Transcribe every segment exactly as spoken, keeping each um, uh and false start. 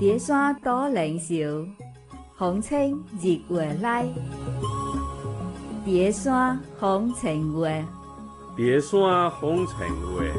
蝶山多靈秀，風清日月來。蝶山風情月， 蝶山風情月。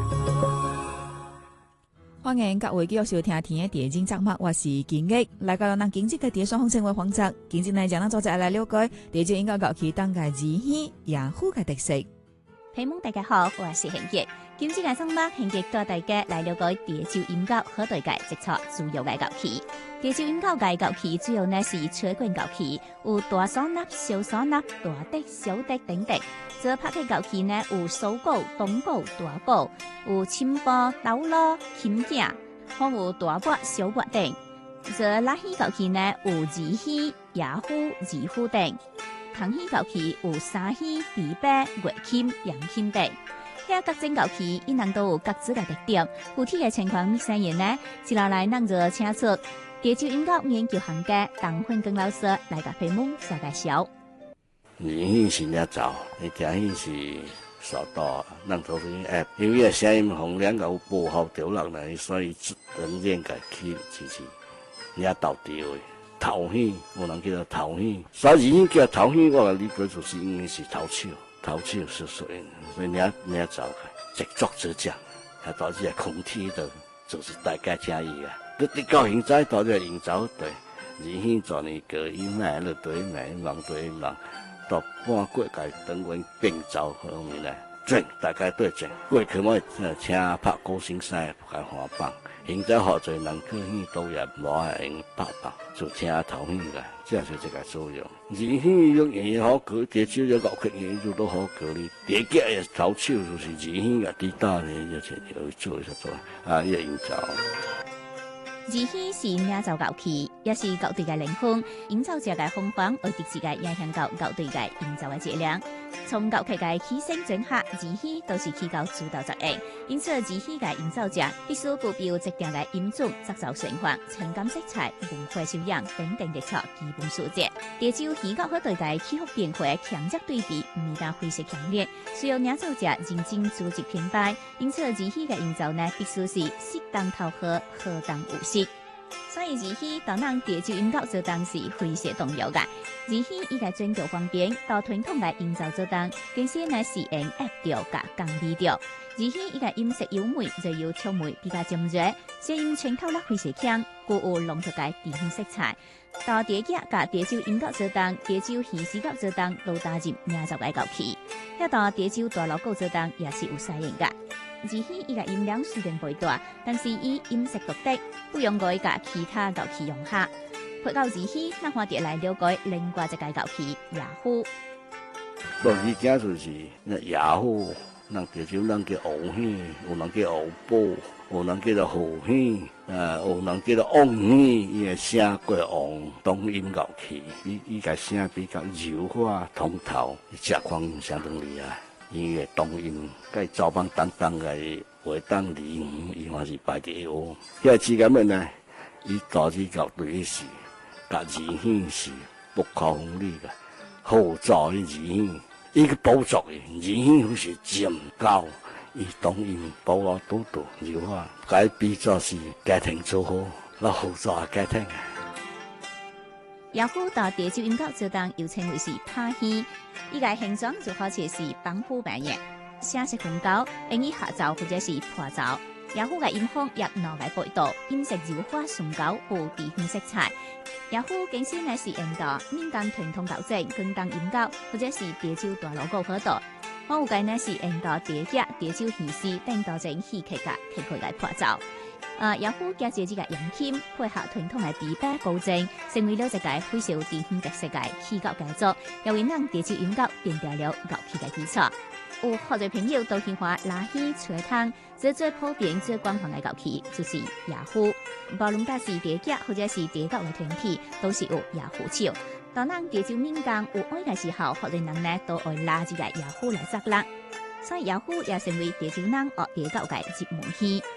歡迎各位繼續收聽《天嘅地經節目》，我是金益。來到咱今日嘅蝶山風情月環節，今日呢將咱作者來了解蝶洲音樂樂器當嘅字戲野虎嘅特色。 朋友大家好，我是慶杰。今次嘅節目，慶杰帶大家來了解蝶洲音樂好對嘅一撮主要嘅樂器。蝶洲音樂嘅樂器主要呢是吹管樂器，有大嗩吶、小嗩吶、大笛、小笛等等。做拍嘅樂器呢有手鼓、東鼓、大鼓，有琴鈿、斗鑼、琴頸，還有大鈸、小鈸等。做拉戲樂器呢有二戲、野虎、二胡等。空戲樂器有沙戲、琵琶、月琴、揚琴等。遐各種樂器，因人都有各自嘅特點。具體嘅情況，咪使言呢？接下來，咱就請出蝶洲音樂研究行家鄧訓光老師來甲朋友做介紹。 字戲是領走，你聽戲是受到咱頭先誒，因為聲音洪亮有保護掉落來，所以人練個起其實領到地位。頭戲有人叫做頭戲，所以字戲叫頭戲，我理解就是因為是頭手，頭手是屬於，所以領領走個直作直講，係導致係空氣的，就是大家聽伊啊。你你到現在導致營造對，字戲做你隔音嘛，你對嘛，忙對忙。到半過界等阮變奏方面咧，轉大家對轉。過去我請拍歌星賽開花棒，現在好多人去戲都也無係用拍棒，就請頭戲個，這是這個作用。字戲用嘢好搞，蝶洲有樂器嘢做都好搞哩。蝶腳嘅頭手就是字戲個滴答呢，有錢有做一做啊，要營造。 字戲是領奏樂器，也是樂隊嘅靈魂。營造者嘅風範，會直接嘅影響到樂隊嘅營造嘅質量。從樂器嘅起聲整合，字戲都是起到主導作用。因此，字戲嘅營造者必須具備有一定嘅音準、節奏循環、情感色彩、文化修養等等嘅錯基本素質。蝶洲戲樂好對嘅氣候變化強弱對比，唔係咁灰色強烈，需要領奏者認真組織編排。因此，字戲嘅營造呢，必須是適當討好，恰當有序。所以字戲當咱蝶洲音樂做當是非常重要嘅。字戲伊個專業方面，到傳統嘅營造做當，更先呢是用壓調甲降低調。字戲伊個音色優美，就有俏美比較尖銳，聲音穿透力非常強，具有濃郁嘅地方色彩。到蝶腳甲蝶洲音樂做當，蝶洲戲詩樂做當，都加入領奏嘅樂器。遐到蝶洲大鑼鼓做當，也是有使用嘅。字戲伊個音量雖然袂大，但是伊音色獨特，不用佮甲其他樂器融合。配到字戲，咱看啲來了解另外一個樂器野虎。 樂器件就是野虎，咱蝶洲人叫烏戲，有人叫烏寶，有人叫做虎戲，啊，有人叫做旺戲。伊個聲過旺，當音樂器，伊伊個聲比較柔化通透，這方面相當厲害。伊個當音，佮走邦當當個話當離遠，伊還是排第一喎。遐時間面呢，伊導致樂隊是，甲字戲是不可分離個，好早嘅字戲，伊個補足嘅字戲是漸高，伊當音保護多多柔化，該比作是家庭做好，那好早家庭啊。 野虎到蝶洲音樂做當，又稱為是拍戲。伊個形狀就好似是板虎扮演，聲色分高，容易下奏或者是破奏。野虎個音方也腦個背道，音色柔化順高，有地方色彩。野虎更先呢是用到民間傳統樂種，廣東音樂或者是蝶洲大鑼鼓好多。我有個呢是用到蝶腳、蝶洲戲詩等多種戲曲嘅戲曲來破奏。啊，野虎加住這個揚琴，配合傳統嘅琵琶古箏，成為了一個非常地方特色嘅戲樂佳作，又為咱蝶洲音樂奠定了樂器嘅基礎。有好多朋友都喜歡拉戲、吹湯，這最普遍、最廣泛嘅樂器就是野虎。無論家是蝶腳或者是蝶角嘅團體，都是有野虎手。當咱蝶洲民間有愛嘅時候，好多人呢都會拉這個野虎來作樂，所以野虎也成為蝶洲人學蝶角嘅入門戲。